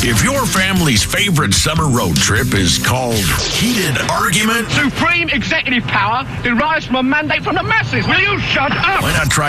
If your family's favorite summer road trip is called heated argument, Supreme executive power derives from a mandate from the masses. Will you shut up? why not try